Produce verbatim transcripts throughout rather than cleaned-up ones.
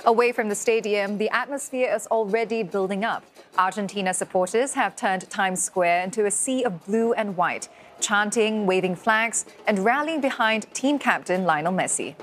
Away from the stadium, the atmosphere is already building up. Argentina supporters have turned Times Square into a sea of blue and white, chanting, waving flags, and rallying behind team captain Lionel Messi.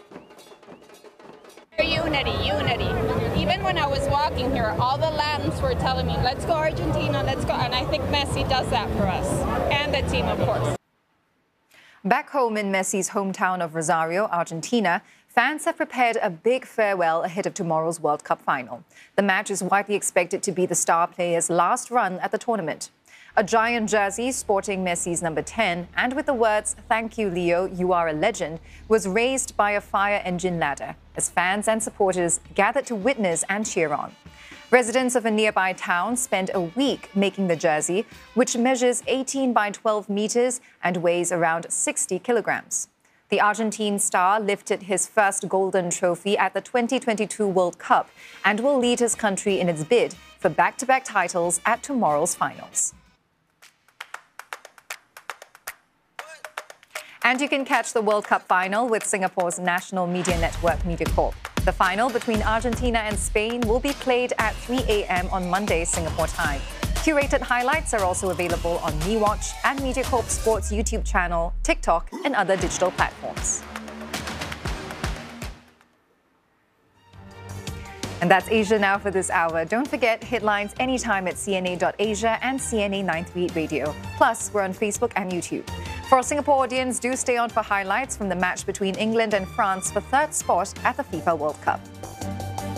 Unity, unity. Even when I was walking here, all the Latins were telling me, let's go Argentina, let's go. And I think Messi does that for us, and the team, of course. Back home in Messi's hometown of Rosario, Argentina, fans have prepared a big farewell ahead of tomorrow's World Cup final. The match is widely expected to be the star player's last run at the tournament. A giant jersey sporting Messi's number ten and with the words, "Thank you, Leo, you are a legend," was raised by a fire engine ladder as fans and supporters gathered to witness and cheer on. Residents of a nearby town spent a week making the jersey, which measures eighteen by twelve meters and weighs around sixty kilograms. The Argentine star lifted his first golden trophy at the twenty twenty-two World Cup and will lead his country in its bid for back-to-back titles at tomorrow's finals. And you can catch the World Cup final with Singapore's national media network, MediaCorp. The final between Argentina and Spain will be played at three a m on Monday, Singapore time. Curated highlights are also available on MeWatch and MediaCorp Sports YouTube channel, TikTok, and other digital platforms. And that's Asia Now for this hour. Don't forget, headlines anytime at C N A dot asia and C N A nine thirty-eight Radio. Plus, we're on Facebook and YouTube. For our Singapore audience, do stay on for highlights from the match between England and France for third spot at the FIFA World Cup.